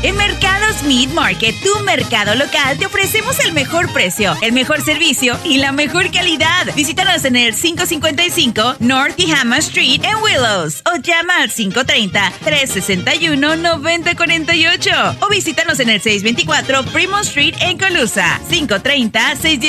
En Mercados Meat Market, tu mercado local, te ofrecemos el mejor precio, el mejor servicio y la mejor calidad. Visítanos en el 555 North Tehama Street en Willows o llama al 530-361-9048 o visítanos en el 624 Fremont Street en Colusa, 530-610